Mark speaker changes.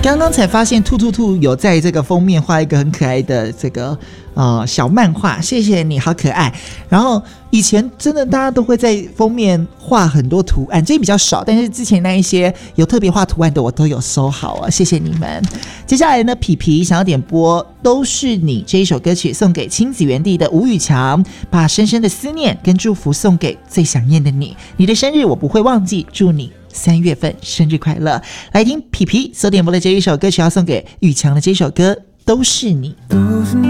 Speaker 1: 刚刚才发现兔兔兔有在这个封面画一个很可爱的这个小漫画，谢谢你，好可爱。然后以前真的大家都会在封面画很多图案，最近比较少，但是之前那一些有特别画图案的我都有收好啊，谢谢你们。接下来呢，皮皮想要点播都是你这一首歌曲，送给亲子园地的吴宇强，把深深的思念跟祝福送给最想念的你，你的生日我不会忘记，祝你3月份生日快乐。来听皮皮所点播的这一首歌曲，要送给宇强的这首歌都是你。
Speaker 2: 都是你